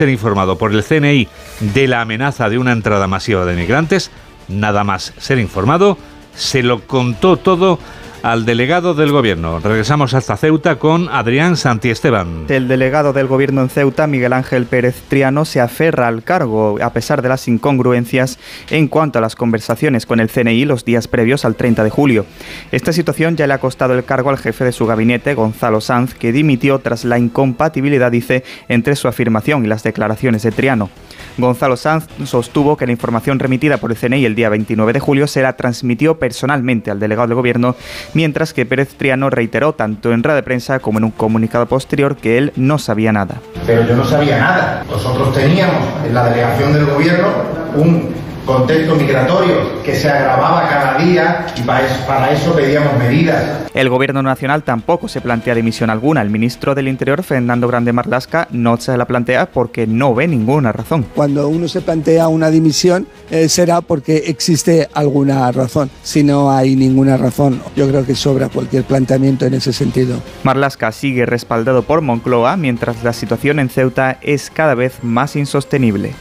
ser informado por el CNI de la amenaza de una entrada masiva de migrantes, nada más ser informado, se lo contó todo al delegado del Gobierno. Regresamos hasta Ceuta con Adrián Santiesteban. El delegado del Gobierno en Ceuta, Miguel Ángel Pérez Triano, se aferra al cargo a pesar de las incongruencias en cuanto a las conversaciones con el CNI los días previos al 30 de julio. Esta situación ya le ha costado el cargo al jefe de su gabinete, Gonzalo Sanz, que dimitió tras la incompatibilidad, dice, entre su afirmación y las declaraciones de Triano. Gonzalo Sanz sostuvo que la información remitida por el CNI el día 29 de julio se la transmitió personalmente al delegado del Gobierno, mientras que Pérez Triano reiteró tanto en rueda de prensa como en un comunicado posterior que él no sabía nada. Pero yo no sabía nada. Nosotros teníamos en la delegación del Gobierno un contexto migratorio que se agravaba cada día y para eso pedíamos medidas. El Gobierno nacional tampoco se plantea dimisión alguna. El ministro del Interior, Fernando Grande Marlaska, no se la plantea porque no ve ninguna razón. Cuando uno se plantea una dimisión será porque existe alguna razón. Si no hay ninguna razón, yo creo que sobra cualquier planteamiento en ese sentido. Marlaska sigue respaldado por Moncloa, mientras la situación en Ceuta es cada vez más insostenible.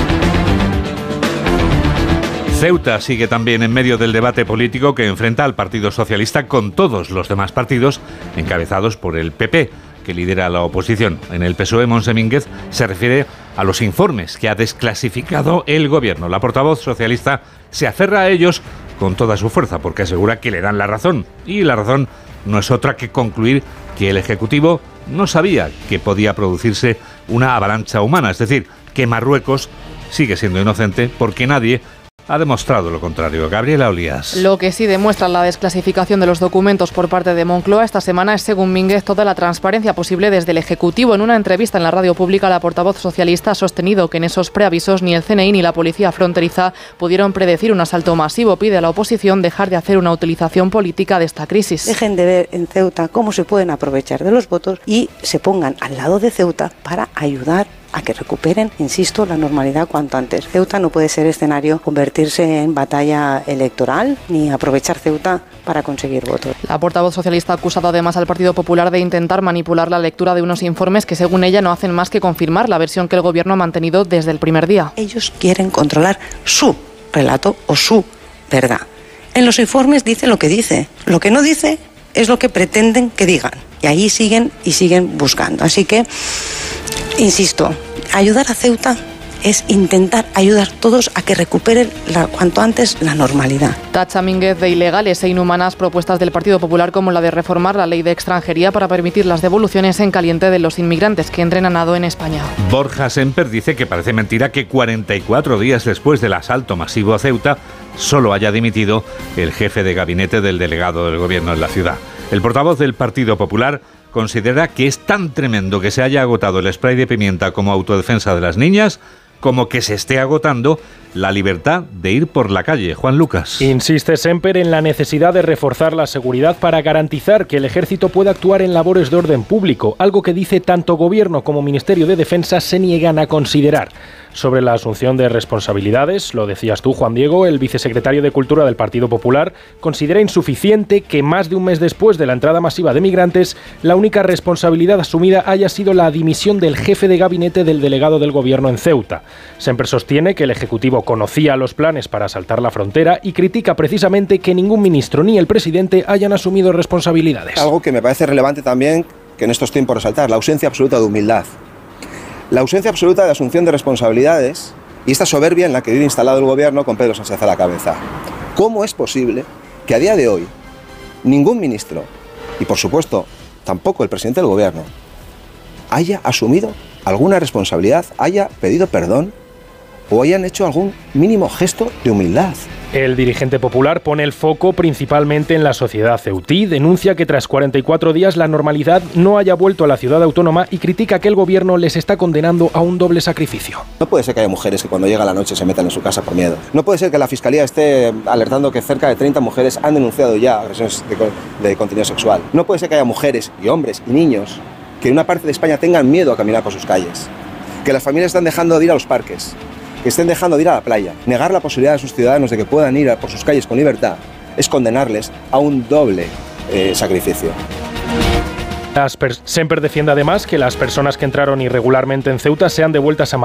Ceuta sigue también en medio del debate político que enfrenta al Partido Socialista con todos los demás partidos encabezados por el PP, que lidera la oposición. En el PSOE, Montse Mínguez se refiere a los informes que ha desclasificado el Gobierno. La portavoz socialista se aferra a ellos con toda su fuerza porque asegura que le dan la razón. Y la razón no es otra que concluir que el Ejecutivo no sabía que podía producirse una avalancha humana, es decir, que Marruecos sigue siendo inocente porque nadie ha demostrado lo contrario. Gabriela Olías. Lo que sí demuestra la desclasificación de los documentos por parte de Moncloa esta semana es, según Mínguez, toda la transparencia posible desde el Ejecutivo. En una entrevista en la radio pública, la portavoz socialista ha sostenido que en esos preavisos ni el CNI ni la policía fronteriza pudieron predecir un asalto masivo. Pide a la oposición dejar de hacer una utilización política de esta crisis. Dejen de ver en Ceuta cómo se pueden aprovechar de los votos y se pongan al lado de Ceuta para ayudar a que recuperen, insisto, la normalidad cuanto antes. Ceuta no puede ser escenario, convertirse en batalla electoral, ni aprovechar Ceuta para conseguir votos. La portavoz socialista ha acusado además al Partido Popular de intentar manipular la lectura de unos informes que, según ella, no hacen más que confirmar la versión que el Gobierno ha mantenido desde el primer día. Ellos quieren controlar su relato o su verdad. En los informes dice lo que dice. Lo que no dice es lo que pretenden que digan. Y ahí siguen y siguen buscando. Así que, insisto, ayudar a Ceuta es intentar ayudar todos a que recuperen cuanto antes la normalidad. Tacha Mínguez de ilegales e inhumanas propuestas del Partido Popular como la de reformar la ley de extranjería para permitir las devoluciones en caliente de los inmigrantes que entren a nado en España. Borja Semper dice que parece mentira que 44 días después del asalto masivo a Ceuta solo haya dimitido el jefe de gabinete del delegado del Gobierno en la ciudad. El portavoz del Partido Popular considera que es tan tremendo que se haya agotado el spray de pimienta como autodefensa de las niñas como que se esté agotando la libertad de ir por la calle. Juan Lucas. Insiste Semper en la necesidad de reforzar la seguridad para garantizar que el Ejército pueda actuar en labores de orden público, algo que dice tanto Gobierno como Ministerio de Defensa se niegan a considerar. Sobre la asunción de responsabilidades, lo decías tú, Juan Diego, el vicesecretario de Cultura del Partido Popular considera insuficiente que más de un mes después de la entrada masiva de migrantes, la única responsabilidad asumida haya sido la dimisión del jefe de gabinete del delegado del Gobierno en Ceuta. Semper sostiene que el Ejecutivo conocía los planes para asaltar la frontera y critica precisamente que ningún ministro ni el presidente hayan asumido responsabilidades. Algo que me parece relevante también que en estos tiempos resaltar, la ausencia absoluta de humildad. La ausencia absoluta de asunción de responsabilidades y esta soberbia en la que vive instalado el Gobierno con Pedro Sánchez a la cabeza. ¿Cómo es posible que a día de hoy ningún ministro, y por supuesto tampoco el presidente del Gobierno, haya asumido alguna responsabilidad, haya pedido perdón o hayan hecho algún mínimo gesto de humildad? El dirigente popular pone el foco principalmente en la sociedad ceutí, denuncia que tras 44 días la normalidad no haya vuelto a la ciudad autónoma y critica que el Gobierno les está condenando a un doble sacrificio. No puede ser que haya mujeres que cuando llega la noche se metan en su casa por miedo. No puede ser que la Fiscalía esté alertando que cerca de 30 mujeres han denunciado ya agresiones de contenido sexual. No puede ser que haya mujeres y hombres y niños que en una parte de España tengan miedo a caminar por sus calles. Que las familias están dejando de ir a los parques, que estén dejando de ir a la playa. Negar la posibilidad a sus ciudadanos de que puedan ir por sus calles con libertad es condenarles a un doble sacrificio. Semper defiende además que las personas que entraron irregularmente en Ceuta sean devueltas a